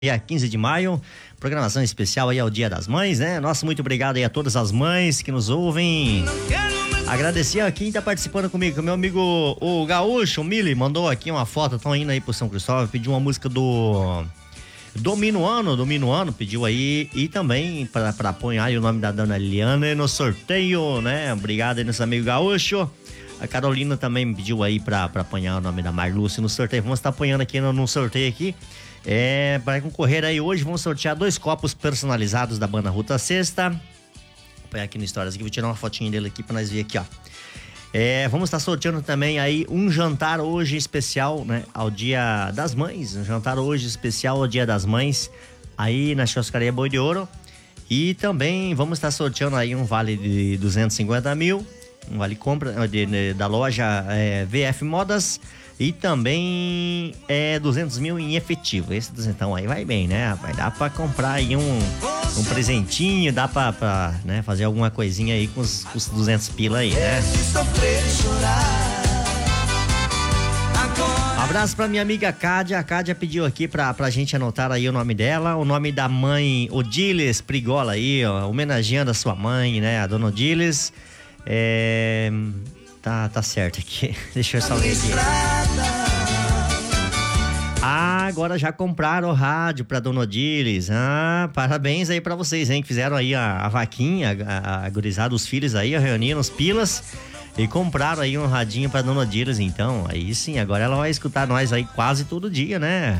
Dia 15 de maio, programação especial aí ao Dia das Mães, né? Nossa, muito obrigado aí a todas as mães que nos ouvem. Agradecer a quem tá participando comigo, meu amigo o Gaúcho, o Mili, mandou aqui uma foto, estão indo aí pro São Cristóvão, pediu uma música do Minuano, pediu aí, e também para apoiar aí o nome da dona Liliana no sorteio, né? Obrigado aí nosso amigo Gaúcho. A Carolina também me pediu aí pra apanhar o nome da Marluce no sorteio. Vamos estar apanhando aqui no sorteio aqui. Para concorrer aí hoje, vamos sortear 2 copos personalizados da banda Ruta Sexta. Vou apanhar aqui no Histórias aqui, vou tirar uma fotinha dele aqui pra nós ver aqui, ó. Vamos estar sorteando também aí um jantar hoje especial, né? Ao Dia das Mães. Um jantar hoje especial ao Dia das Mães, aí na Churrascaria Boi de Ouro. E também vamos estar sorteando aí um vale de 250 mil. Um vale compra da loja VF Modas e também 200 mil em efetivo. Esse duzentão aí vai bem, né? Vai dar pra comprar aí um presentinho, dá pra né, fazer alguma coisinha aí com os 200 pila aí, né? Abraço pra minha amiga Cádia. A Cádia pediu aqui pra gente anotar aí o nome dela, o nome da mãe Odiles Prigola aí, ó, homenageando a sua mãe, né? A dona Odiles. Tá certo aqui. Deixa eu só ver aqui. Agora já compraram o rádio pra dona Odiles. Parabéns aí pra vocês, hein? Que fizeram aí a vaquinha, a gurizada, os filhos aí, reuniram os pilas e compraram aí um radinho pra dona Odiles. Então, aí sim, agora ela vai escutar nós aí quase todo dia, né?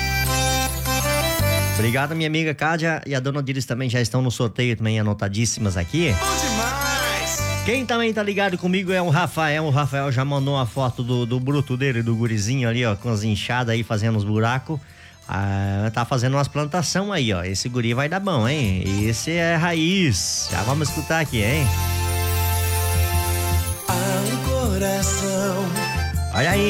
Obrigado, minha amiga Cádia, e a dona Odiles também já estão no sorteio também anotadíssimas aqui. Bom demais! Quem também tá ligado comigo é o Rafael. O Rafael já mandou uma foto do bruto dele, do gurizinho ali, ó, com as enxadas aí fazendo os buracos. Tá fazendo umas plantações aí, ó. Esse guri vai dar bom, hein? Esse é raiz. Já vamos escutar aqui, hein? Olha aí,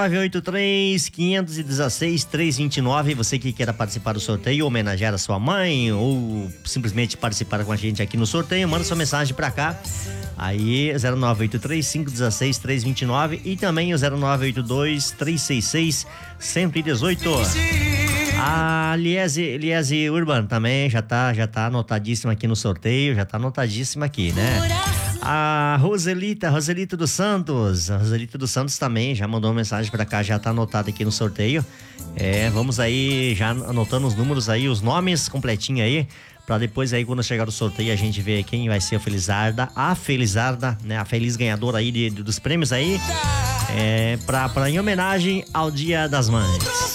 0983-516-329. Você que queira participar do sorteio, homenagear a sua mãe ou simplesmente participar com a gente aqui no sorteio, manda sua mensagem pra cá. Aí, 0983-516-329 e também o 0982-366-118. A Liese Urban também já tá anotadíssima aqui no sorteio, já tá anotadíssima aqui, né? A Roselita dos Santos. A Roselita dos Santos também já mandou uma mensagem pra cá, já tá anotada aqui no sorteio. Vamos aí já anotando os números aí, os nomes completinho aí, pra depois aí quando chegar o sorteio a gente ver quem vai ser a Felizarda, né? A feliz ganhadora aí dos prêmios aí, em homenagem ao Dia das Mães.